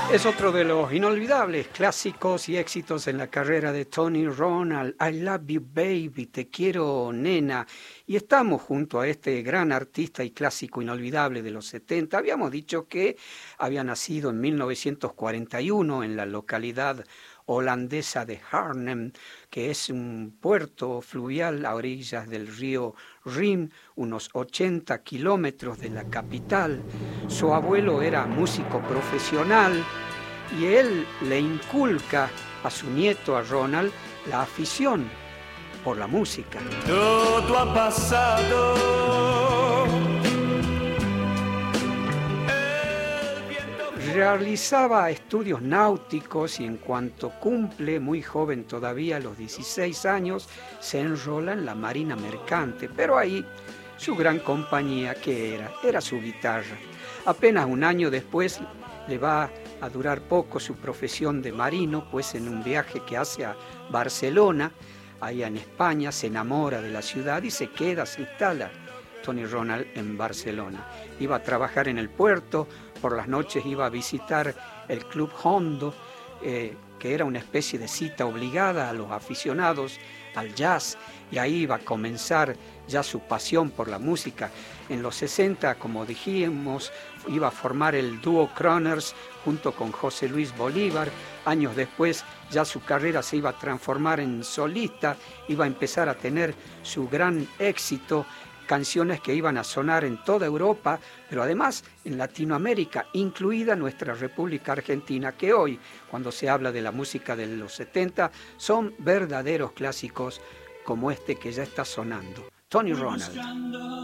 Es otro de los inolvidables clásicos y éxitos en la carrera de Tony Ronald. I Love You Baby, Te Quiero Nena. Y estamos junto a este gran artista y clásico inolvidable de los 70. Habíamos dicho que había nacido en 1941 en la localidad holandesa de Arnhem, que es un puerto fluvial a orillas del río Rin, unos 80 kilómetros de la capital. Su abuelo era músico profesional y él le inculca a su nieto, a Ronald, la afición por la música. Todo ha pasado. Realizaba estudios náuticos y en cuanto cumple, muy joven todavía, los 16 años, se enrola en la Marina Mercante, pero ahí su gran compañía, ¿qué era? Era su guitarra. Apenas un año después le va a durar poco su profesión de marino, pues en un viaje que hace a Barcelona, allá en España, se enamora de la ciudad y se queda, se instala Tony Ronald en Barcelona. Iba a trabajar en el puerto, por las noches iba a visitar el Club Hondo, que era una especie de cita obligada a los aficionados al jazz, y ahí iba a comenzar ya su pasión por la música. En los 60, como dijimos, iba a formar el dúo Crooners junto con José Luis Bolívar. Años después ya su carrera se iba a transformar en solista, iba a empezar a tener su gran éxito, canciones que iban a sonar en toda Europa, pero además en Latinoamérica, incluida nuestra República Argentina, que hoy, cuando se habla de la música de los 70, son verdaderos clásicos como este que ya está sonando. Tony Ronald.